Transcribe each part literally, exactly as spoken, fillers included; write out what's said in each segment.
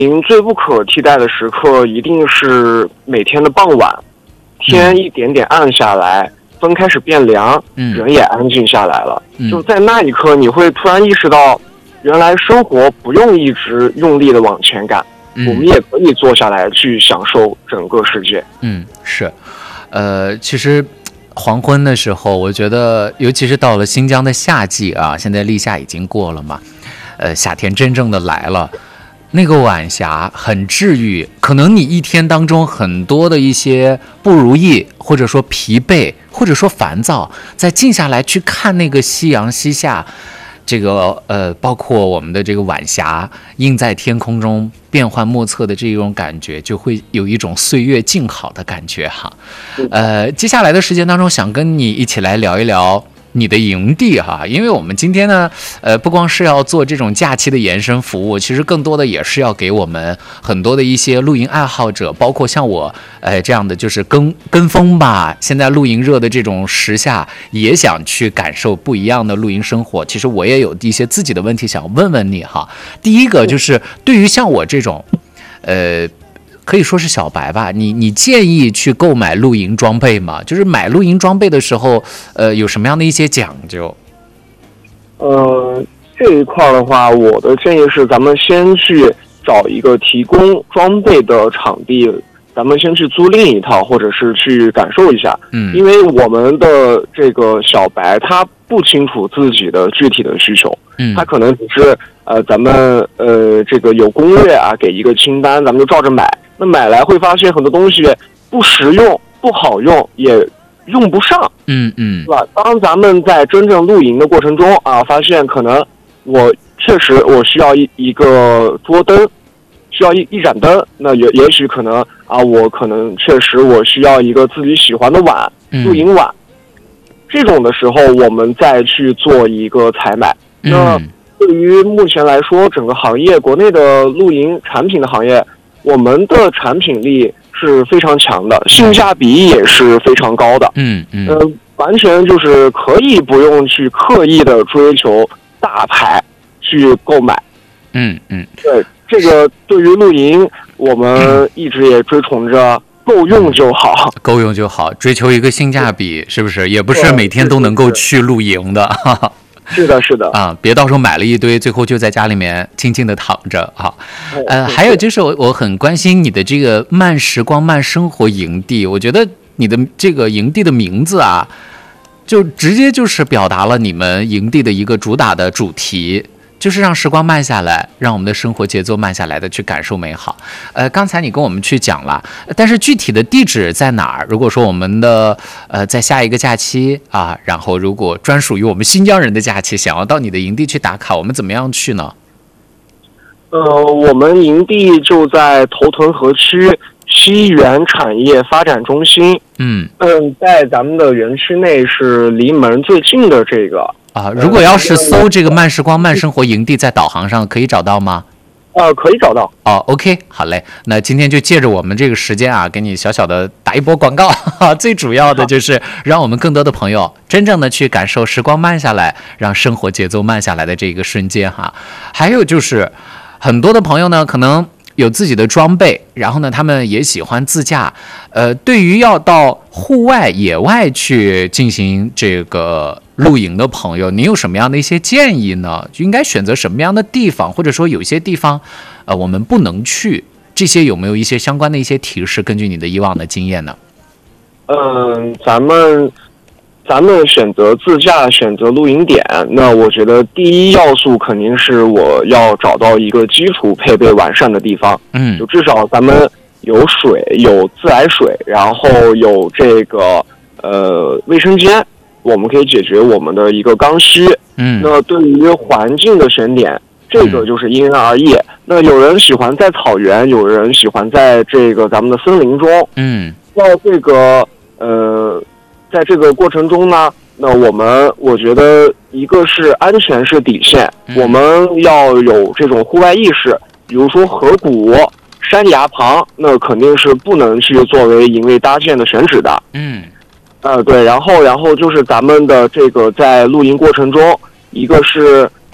营最不可替代的时刻一定是每天的傍晚，天一点点暗下来，风开始变凉， 嗯， 人也安静下来了。 嗯， 就在那一刻，你会突然意识到，原来生活不用一直用力的往前赶，嗯，我们也可以坐下来去享受整个世界。 嗯，是，呃，其实黄昏的时候，我觉得，尤其是到了新疆的夏季啊，现在立夏已经过了嘛，呃，夏天真正的来了。那个晚霞很治愈，可能你一天当中很多的一些不如意，或者说疲惫，或者说烦躁，再静下来去看那个夕阳西下，这个呃，包括我们的这个晚霞映在天空中变幻莫测的这种感觉，就会有一种岁月静好的感觉哈。呃，接下来的时间当中，想跟你一起来聊一聊你的营地哈，因为我们今天呢，呃，不光是要做这种假期的延伸服务，其实更多的也是要给我们很多的一些露营爱好者，包括像我，呃，这样的就是跟跟风吧。现在露营热的这种时下，也想去感受不一样的露营生活。其实我也有一些自己的问题想问问你哈。第一个就是对于像我这种，呃。可以说是小白吧，你你建议去购买露营装备吗？就是买露营装备的时候，呃，有什么样的一些讲究？ 呃，这一块的话，我的建议是，咱们先去找一个提供装备的场地，咱们先去租赁一套，或者是去感受一下。嗯，因为我们的这个小白他不清楚自己的具体的需求，嗯，他可能只是呃，咱们呃这个有攻略啊，给一个清单，咱们就照着买。那买来会发现很多东西不实用、不好用，也用不上， 嗯嗯， 是吧？当咱们在真正露营的过程中啊，发现可能我确实我需要一一个桌灯，需要一一盏灯，那也也许可能啊，我可能确实我需要一个自己喜欢的碗，露营碗，嗯，这种的时候我们再去做一个采买。 嗯， 那对于目前来说，整个行业国内的露营产品的行业，我们的产品力是非常强的，性价比也是非常高的。 嗯嗯， 呃，完全就是可以不用去刻意的追求大牌去购买。 嗯嗯， 对，这个对于露营，我们一直也追崇着够用就好， 够用就好，追求一个性价比，是不是？也不是每天都能够去露营的。 是的，是的啊，别到时候买了一堆，最后就在家里面静静的躺着啊。呃，还有就是我我很关心你的这个慢时光慢生活营地，我觉得你的这个营地的名字啊，就直接就是表达了你们营地的一个主打的主题。就是让时光慢下来，让我们的生活节奏慢下来的去感受美好。呃，刚才你跟我们去讲了，但是具体的地址在哪儿？如果说我们的呃在下一个假期啊，然后如果专属于我们新疆人的假期，想要到你的营地去打卡，我们怎么样去呢？ 呃，我们营地就在头屯河区西源产业发展中心。嗯嗯，在咱们的园区内是离门最近的这个。 啊，如果要是搜这个慢时光慢生活营地，在导航上可以找到吗？ 呃，可以找到。 哦 ，OK， 好嘞。那今天就借着我们这个时间啊，给你小小的打一波广告。最主要的就是让我们更多的朋友真正的去感受时光慢下来，让生活节奏慢下来的这个瞬间哈。还有就是很多的朋友呢，可能有自己的装备，然后呢，他们也喜欢自驾。呃，对于要到户外野外去进行这个露营的朋友，你有什么样的一些建议呢？就应该选择什么样的地方，或者说有些地方，呃，我们不能去，这些有没有一些相关的一些提示？根据你的以往的经验呢？ 嗯，咱们咱们选择自驾，选择露营点，那我觉得第一要素肯定是我要找到一个基础配备完善的地方。嗯，就至少咱们有水，有自来水，然后有这个呃卫生间，我们可以解决我们的一个刚需。嗯，那对于环境的选点，这个就是因人而异。那有人喜欢在草原，有人喜欢在这个咱们的森林中。嗯，在这个呃，在这个过程中呢，那我们我觉得一个是安全是底线，我们要有这种户外意识，比如说河谷、山崖旁，那肯定是不能去作为营位搭建的选址的。嗯，呃，对，然后然后就是咱们的这个在露营过程中，一个是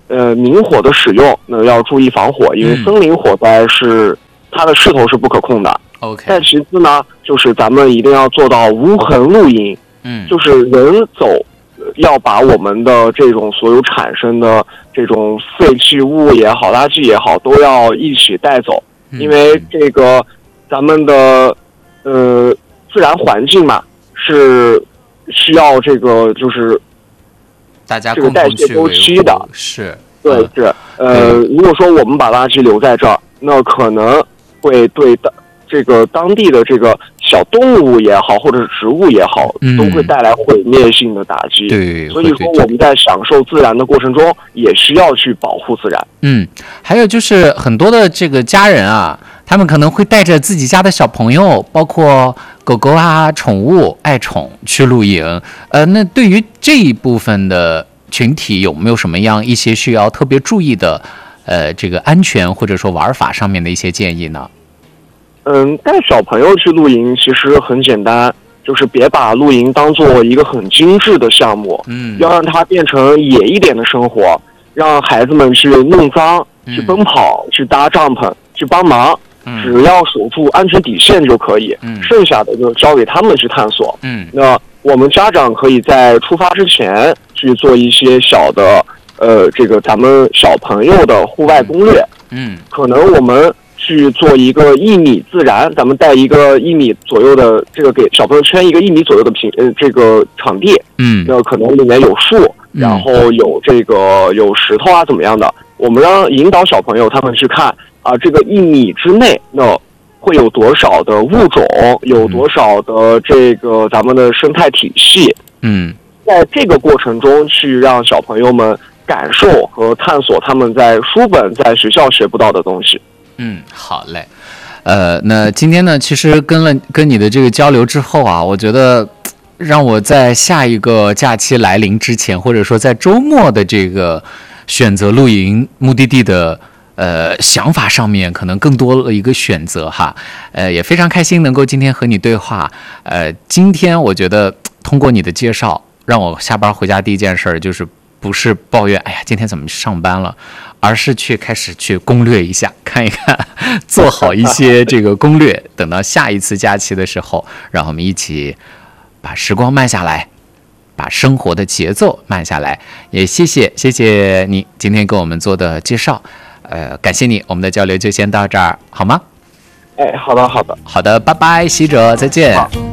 呃明火的使用，那要注意防火，因为森林火灾是、嗯、它的势头是不可控的。 OK。 再其次呢，就是咱们一定要做到无痕露营， 嗯， 就是人走。要把我们的这种所有产生的这种废弃物也好、垃圾也好，都要一起带走，因为这个咱们的呃自然环境嘛，是需要这个就是大家这个代谢周期的， 是， 对是呃，如果说我们把垃圾留在这儿，那可能会对的。这个当地的这个小动物也好，或者是植物也好， 嗯、 都会带来毁灭性的打击。 对， 所以说我们在享受自然的过程中，也需要去保护自然。 嗯，还有就是很多的这个家人啊，他们可能会带着自己家的小朋友，包括狗狗啊、宠物、爱宠去露营。呃，那对于这一部分的群体，有没有什么样一些需要特别注意的，呃，这个安全或者说玩法上面的一些建议呢？ 嗯，带小朋友去露营其实很简单，就是别把露营当做一个很精致的项目， 嗯， 要让它变成野一点的生活，让孩子们去弄脏、 嗯、 去奔跑、去搭帐篷、去帮忙， 嗯、 只要守住安全底线就可以， 嗯， 剩下的就交给他们去探索。 嗯， 那我们家长可以在出发之前去做一些小的，呃，这个咱们小朋友的户外攻略， 嗯， 可能我们。去做一个一米自然，咱们带一个一米左右的这个给小朋友圈一个一米左右的平呃这个场地， 嗯， 那可能里面有树，然后有这个有石头啊怎么样的，我们让引导小朋友他们去看啊，这个一米之内那会有多少的物种，有多少的这个咱们的生态体系， 嗯， 在这个过程中去让小朋友们感受和探索他们在书本在学校学不到的东西。 嗯，好嘞，呃，那今天呢，其实跟了跟你的这个交流之后啊，我觉得让我在下一个假期来临之前，或者说在周末的这个选择露营目的地的呃想法上面，可能更多了一个选择哈，呃，也非常开心能够今天和你对话，呃，今天我觉得通过你的介绍，让我下班回家第一件事就是不是抱怨，哎呀，今天怎么上班了。而是去开始去攻略一下，看一看，做好一些这个攻略，等到下一次假期的时候，让我们一起把时光慢下来，把生活的节奏慢下来。也谢谢谢谢你今天给我们做的介绍，呃，感谢你，我们的交流就先到这儿，好吗？ 哎，好的好的好的，拜拜，喜者，再见。